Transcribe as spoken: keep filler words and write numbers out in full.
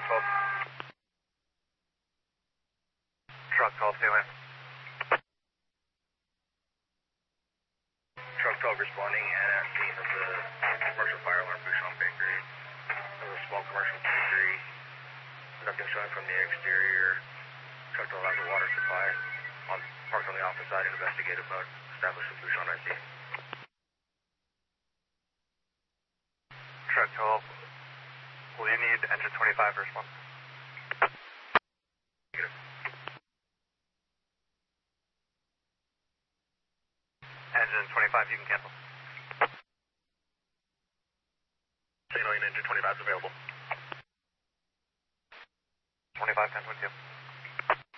twelve. Truck twelve, stay away. Truck twelve responding at scene of the commercial fire alarm Bouchon Bakery. There's a small commercial bakery. Nothing showing from the exterior. Truck twelve has a water supply. On, parked on the opposite side in investigative mode. Established with Bouchon I C. Truck twelve, will you need engine twenty-five for response? Negative. Engine twenty-five, you can cancel. Signaling engine twenty-five is available. twenty-five, ten twenty-two.